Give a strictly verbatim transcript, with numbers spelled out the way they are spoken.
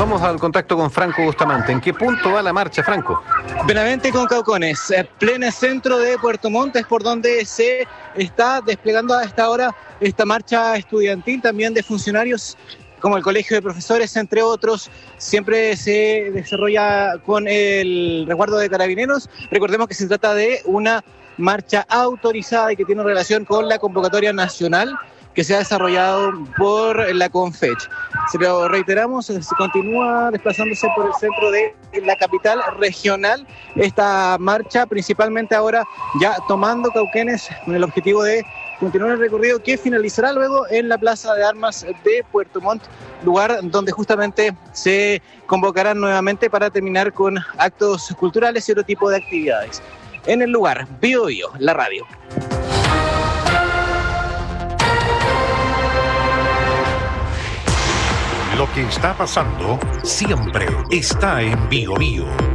Vamos al contacto con Franco Bustamante. ¿En qué punto va la marcha, Franco? Benavente con Caucones, pleno centro de Puerto Montt, es por donde se está desplegando a esta hora esta marcha estudiantil, también de funcionarios como el Colegio de Profesores, entre otros. Siempre se desarrolla con el resguardo de carabineros. Recordemos que se trata de una marcha autorizada y que tiene relación con la convocatoria nacional que se ha desarrollado por la CONFECH. Se lo reiteramos, se continúa desplazándose por el centro de la capital regional esta marcha, principalmente ahora ya tomando Cauquenes con el objetivo de continuar el recorrido que finalizará luego en la Plaza de Armas de Puerto Montt, lugar donde justamente se convocarán nuevamente para terminar con actos culturales y otro tipo de actividades. En el lugar, Bio Bio, la radio. Lo que está pasando siempre está en Bio Bio.